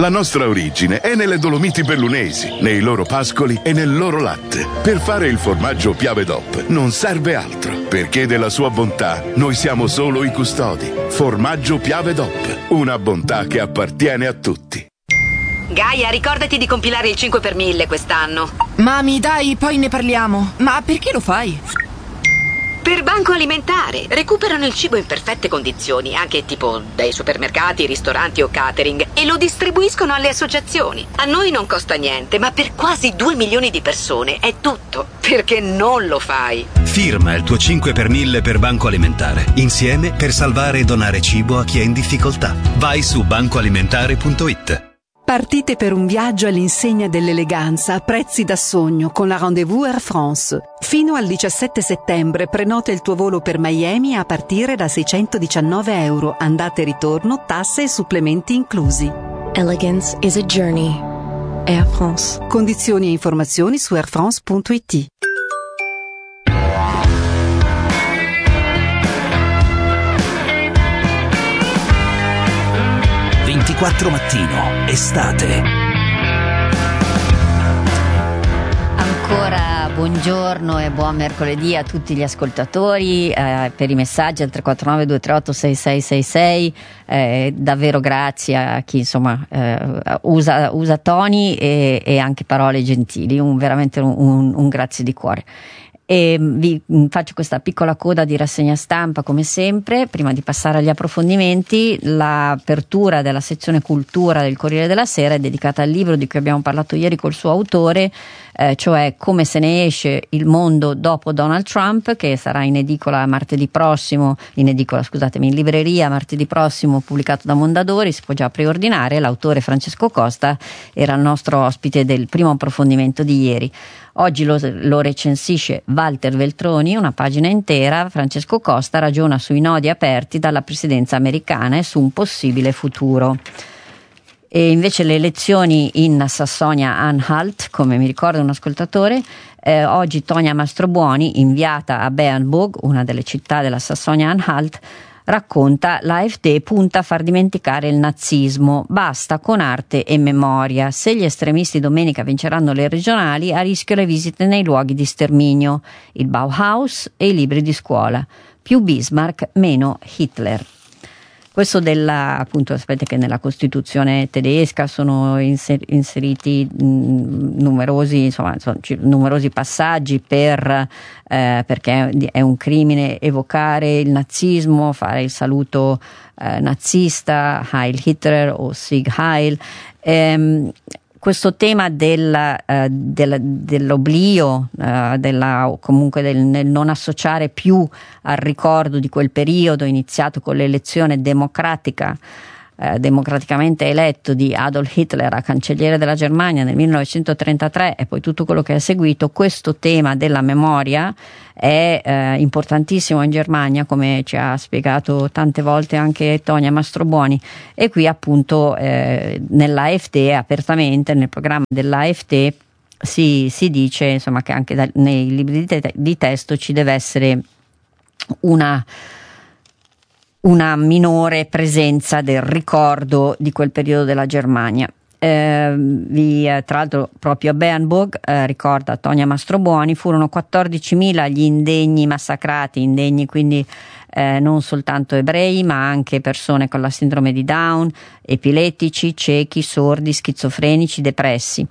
La nostra origine è nelle Dolomiti Bellunesi, nei loro pascoli e nel loro latte. Per fare il formaggio Piave DOP non serve altro, perché della sua bontà noi siamo solo i custodi. Formaggio Piave DOP, una bontà che appartiene a tutti. Gaia, ricordati di compilare il 5 per 1000 quest'anno. Mami, dai, poi ne parliamo. Ma perché lo fai? Per Banco Alimentare. Recuperano il cibo in perfette condizioni, anche tipo dai supermercati, ristoranti o catering, e lo distribuiscono alle associazioni. A noi non costa niente, ma per quasi 2 milioni di persone è tutto. Perché non lo fai? Firma il tuo 5 per 1000 per Banco Alimentare. Insieme per salvare e donare cibo a chi è in difficoltà. Vai su bancoalimentare.it. Partite per un viaggio all'insegna dell'eleganza a prezzi da sogno con la Rendez-vous Air France. Fino al 17 settembre prenota il tuo volo per Miami a partire da €619, andata e ritorno, tasse e supplementi inclusi. Elegance is a journey. Air France. Condizioni e informazioni su airfrance.it. Mattino, estate. Ancora buongiorno e buon mercoledì a tutti gli ascoltatori, per i messaggi al 349 238 6666, davvero grazie a chi insomma usa toni e anche parole gentili, veramente un grazie di cuore. E vi faccio questa piccola coda di rassegna stampa come sempre. Prima di passare agli approfondimenti, l'apertura della sezione cultura del Corriere della Sera è dedicata al libro di cui abbiamo parlato ieri col suo autore, cioè Come se ne esce il mondo dopo Donald Trump, che sarà in libreria martedì prossimo, pubblicato da Mondadori. Si può già preordinare. L'autore Francesco Costa era il nostro ospite del primo approfondimento di ieri. Oggi lo recensisce Walter Veltroni, una pagina intera. Francesco Costa ragiona sui nodi aperti dalla presidenza americana e su un possibile futuro. E invece le elezioni in Sassonia-Anhalt, come mi ricorda un ascoltatore, oggi Tonia Mastrobuoni, inviata a Bernburg, una delle città della Sassonia-Anhalt, racconta: l'AfD punta a far dimenticare il nazismo, basta con arte e memoria. Se gli estremisti domenica vinceranno le regionali, a rischio le visite nei luoghi di sterminio, il Bauhaus e i libri di scuola. Più Bismarck, meno Hitler. Questo appunto, sapete che nella Costituzione tedesca sono inseriti numerosi passaggi perché è un crimine evocare il nazismo, fare il saluto nazista, Heil Hitler o Sieg Heil. Questo tema dell'oblio, comunque del non associare più al ricordo di quel periodo iniziato con l'elezione democraticamente eletto di Adolf Hitler a cancelliere della Germania nel 1933 e poi tutto quello che è seguito, questo tema della memoria è importantissimo in Germania, come ci ha spiegato tante volte anche Tonia Mastrobuoni. E qui appunto nell'AfD, apertamente nel programma dell'AfD si dice insomma che anche nei libri di testo ci deve essere una minore presenza del ricordo di quel periodo della Germania. Tra l'altro proprio a Bernburg, ricorda Tonia Mastrobuoni, furono 14.000 gli indegni massacrati, indegni quindi non soltanto ebrei ma anche persone con la sindrome di Down, epilettici, ciechi, sordi, schizofrenici, depressi.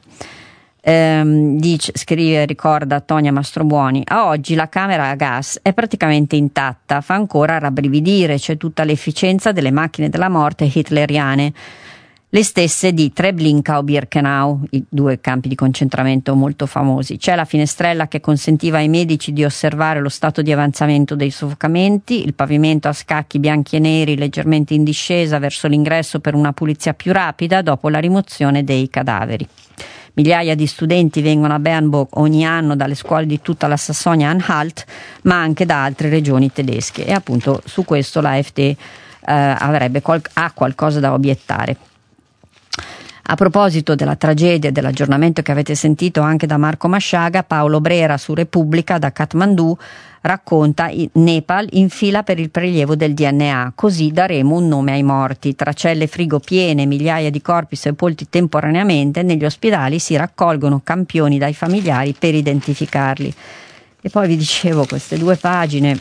Ricorda Tonia Mastrobuoni: a oggi la camera a gas è praticamente intatta, fa ancora rabbrividire, c'è tutta l'efficienza delle macchine della morte hitleriane, le stesse di Treblinka o Birkenau, i due campi di concentramento molto famosi. C'è la finestrella che consentiva ai medici di osservare lo stato di avanzamento dei soffocamenti, il pavimento a scacchi bianchi e neri leggermente in discesa verso l'ingresso per una pulizia più rapida dopo la rimozione dei cadaveri. Migliaia di studenti vengono a Bernburg ogni anno dalle scuole di tutta la Sassonia-Anhalt, ma anche da altre regioni tedesche, e appunto su questo l'AfD ha qualcosa da obiettare. A proposito della tragedia e dell'aggiornamento che avete sentito anche da Marco Masciaga, Paolo Brera su Repubblica da Kathmandu racconta: Nepal infila per il prelievo del DNA, così daremo un nome ai morti. Tra celle frigo piene, migliaia di corpi sepolti temporaneamente, negli ospedali si raccolgono campioni dai familiari per identificarli. E poi vi dicevo queste 2 pagine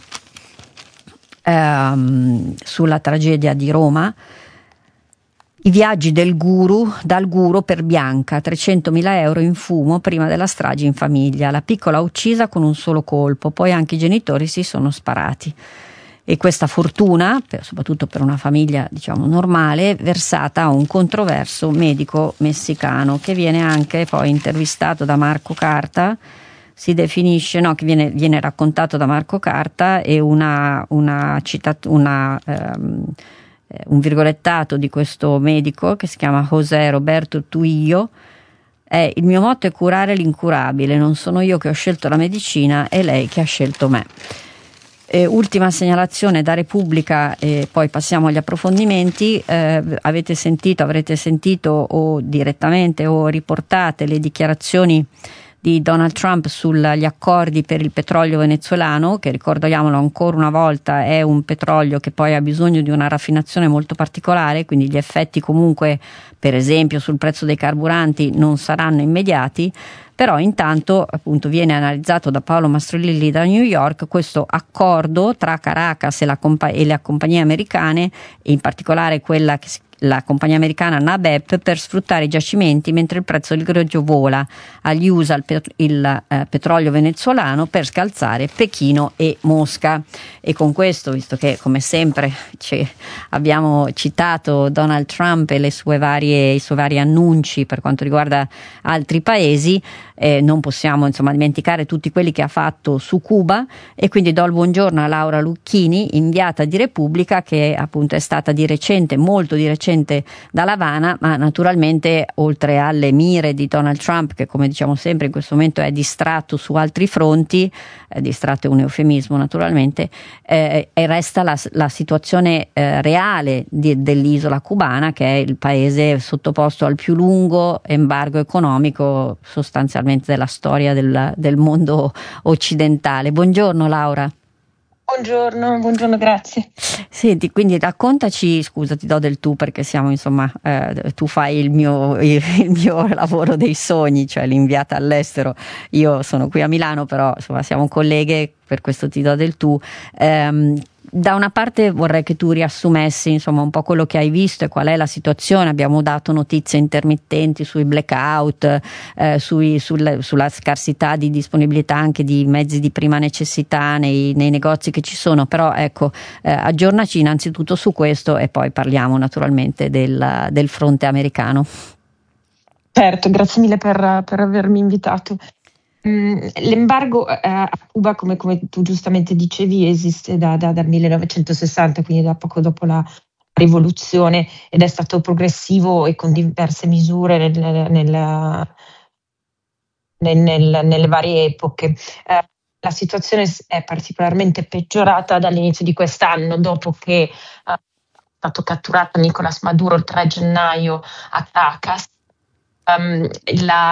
sulla tragedia di Roma. I viaggi dal guru per Bianca, 300.000 euro in fumo prima della strage in famiglia, la piccola uccisa con un solo colpo, poi anche i genitori si sono sparati. E questa fortuna, soprattutto per una famiglia diciamo normale, versata a un controverso medico messicano che viene anche poi intervistato da Marco Carta. Si definisce, che viene raccontato da Marco Carta, e un virgolettato di questo medico che si chiama José Roberto Tuillo è: il mio motto è curare l'incurabile, non sono io che ho scelto la medicina, è lei che ha scelto me. Ultima segnalazione da Repubblica e poi passiamo agli approfondimenti. Avrete sentito o direttamente o riportate le dichiarazioni di Donald Trump sugli accordi per il petrolio venezuelano, che ricordiamolo ancora una volta è un petrolio che poi ha bisogno di una raffinazione molto particolare, quindi gli effetti comunque per esempio sul prezzo dei carburanti non saranno immediati. Però intanto appunto viene analizzato da Paolo Mastrolilli da New York questo accordo tra Caracas e le compagnie americane, e in particolare la compagnia americana NABEP, per sfruttare i giacimenti mentre il prezzo del greggio vola. Agli USA il petrolio venezuelano per scalzare Pechino e Mosca. E con questo, visto che come sempre abbiamo citato Donald Trump e i suoi vari annunci per quanto riguarda altri paesi, non possiamo dimenticare tutti quelli che ha fatto su Cuba, e quindi do il buongiorno a Laura Lucchini, inviata di Repubblica, che appunto è stata molto di recente da La Habana, ma naturalmente oltre alle mire di Donald Trump, che come diciamo sempre in questo momento è distratto su altri fronti, distratto è un eufemismo naturalmente, e resta la situazione reale dell'isola cubana, che è il paese sottoposto al più lungo embargo economico sostanzialmente della storia del mondo occidentale. Buongiorno Laura. Buongiorno, grazie. Senti, quindi raccontaci, scusa, ti do del tu perché siamo tu fai il mio lavoro dei sogni, cioè l'inviata all'estero, io sono qui a Milano, però siamo colleghe, per questo ti do del tu. Da una parte vorrei che tu riassumessi un po' quello che hai visto e qual è la situazione. Abbiamo dato notizie intermittenti sui blackout, sulla scarsità di disponibilità anche di mezzi di prima necessità nei negozi che ci sono, però ecco, aggiornaci innanzitutto su questo e poi parliamo naturalmente del fronte americano. Certo, grazie mille per avermi invitato. L'embargo a Cuba, come tu giustamente dicevi, esiste dal 1960, quindi da poco dopo la rivoluzione, ed è stato progressivo e con diverse misure nelle varie epoche. La situazione è particolarmente peggiorata dall'inizio di quest'anno, dopo che è stato catturato Nicolás Maduro il 3 gennaio a Caracas.